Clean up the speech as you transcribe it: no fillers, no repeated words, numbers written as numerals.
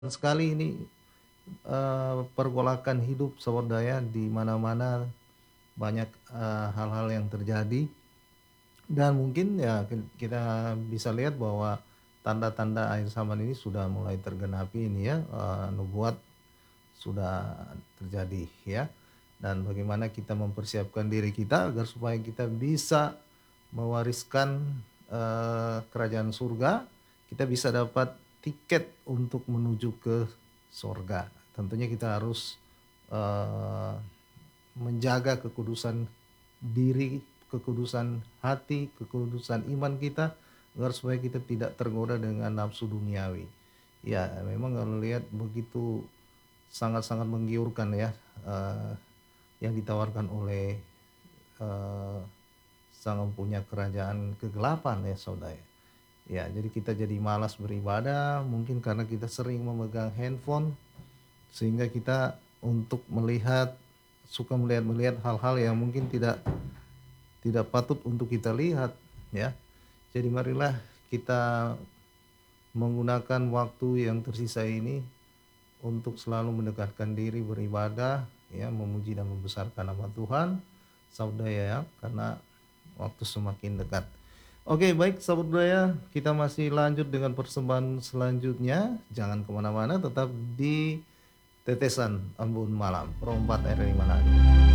sekali ini, pergolakan hidup swadaya di mana-mana banyak, hal-hal yang terjadi dan mungkin ya kita bisa lihat bahwa tanda-tanda akhir zaman ini sudah mulai tergenapi ini ya, nubuat sudah terjadi ya. Dan bagaimana kita mempersiapkan diri kita agar supaya kita bisa mewariskan, kerajaan surga, kita bisa dapat tiket untuk menuju ke sorga. Tentunya kita harus, eee, menjaga kekudusan diri, kekudusan hati, kekudusan iman kita, agar supaya kita tidak tergoda dengan nafsu duniawi. Ya, memang kalau lihat begitu sangat-sangat menggiurkan ya, eee, yang ditawarkan oleh, eee, sang empunya kerajaan kegelapan ya, Saudara. Ya, jadi kita jadi malas beribadah, mungkin karena kita sering memegang handphone, sehingga kita untuk melihat suka melihat-melihat hal-hal yang mungkin tidak tidak patut untuk kita lihat, ya. Jadi marilah kita menggunakan waktu yang tersisa ini untuk selalu mendekatkan diri beribadah, ya, memuji dan membesarkan nama Tuhan, saudara ya, karena waktu semakin dekat. Oke, baik sahabat budaya, kita masih lanjut dengan persembahan selanjutnya. Jangan kemana-mana, tetap di Tetesan Embun Malam, Perompak RRI Manado.